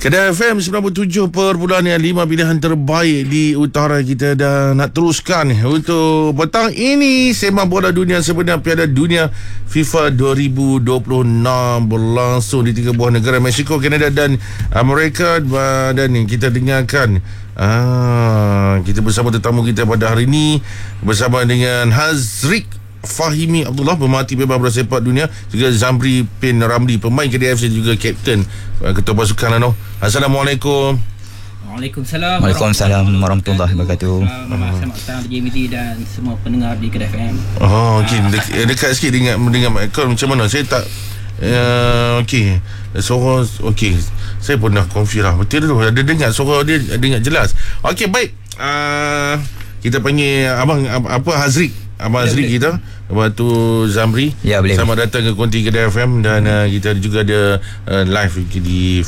Kedah FM 97.5, pilihan terbaik di utara. Kita dah nak teruskan untuk petang ini sembang bola dunia sebenar Piala Dunia FIFA 2026 berlangsung di 3 buah negara, Mexico, Kanada dan Amerika. Dan kita dengarkan kita bersama tetamu kita pada hari ini, bersama dengan Hazriq Fahimi Abdullah, pemerhati bebas bola sepak dunia, juga Zamri bin Ramli, pemain KDF dan juga kapten ketua pasukan. Assalamualaikum. Waalaikumsalam. Waalaikumsalam warahmatullahi wabarakatuh. Selamat petang JMT dan semua pendengar di Kedah FM. Okey, dekat sikit dengan kau macam mana? Saya tak okey. Suara okey. Saya pun dah confuse lah. Betul tu, ada dengar suara dia, dengar jelas. Okey, baik. Kita panggil abang apa, Hazriq. Abang Hazriq kita, lepas tu Zamri. Ya, boleh. Selamat datang ke Konti Kedah FM. Dan kita juga ada live di